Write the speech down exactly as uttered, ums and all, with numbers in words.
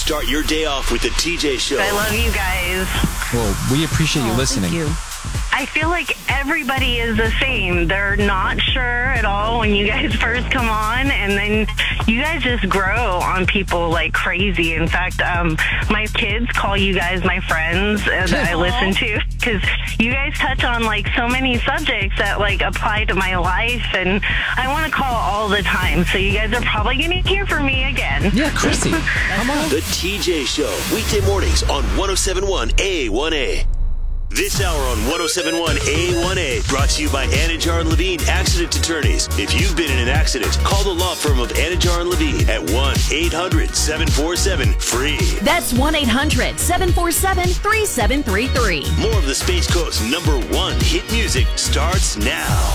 Start your day off with the T J Show. I love you guys. Well, we appreciate you Oh, listening. Thank you. I feel like everybody is the same. They're not sure at all when you guys first come on, and then you guys just grow on people like crazy. In fact, um, my kids call you guys my friends uh, that I listen to, because you guys touch on like so many subjects that like apply to my life, and I want to call all the time. So you guys are probably going to hear from me again. Yeah, Chrissy, come on. The T J Show, weekday mornings on one oh seven point one A one A. This hour on one oh seven point one A one A, brought to you by Anajar and Levine Accident Attorneys. If you've been in an accident, call the law firm of Anajar and Levine at one eight hundred seven four seven free. That's one eight hundred seven four seven three seven three three. More of the Space Coast's number one hit music starts now.